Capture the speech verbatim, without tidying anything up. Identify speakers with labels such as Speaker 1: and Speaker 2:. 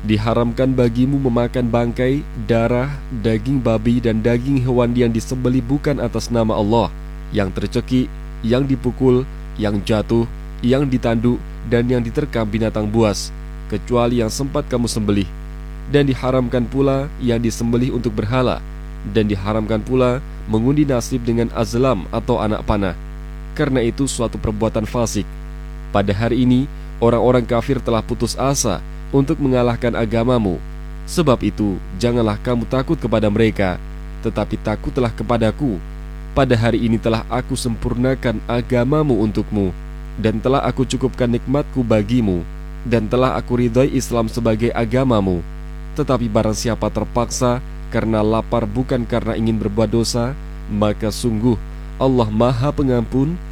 Speaker 1: Diharamkan bagimu memakan bangkai, darah, daging babi dan daging hewan yang disembelih bukan atas nama Allah, yang tercekik, yang dipukul, yang jatuh, yang ditanduk, dan yang diterkam binatang buas, kecuali yang sempat kamu sembelih. Dan diharamkan pula yang disembelih untuk berhala, dan diharamkan pula mengundi nasib dengan azlam atau anak panah, karena itu suatu perbuatan fasik. Pada hari ini, orang-orang kafir telah putus asa untuk mengalahkan agamamu. Sebab itu, janganlah kamu takut kepada mereka, tetapi takutlah kepadaku. Pada hari ini telah aku sempurnakan agamamu untukmu, dan telah aku cukupkan nikmatku bagimu, dan telah aku ridhai Islam sebagai agamamu. Tetapi barang siapa terpaksa karena lapar bukan karena ingin berbuat dosa, maka sungguh Allah Maha Pengampun,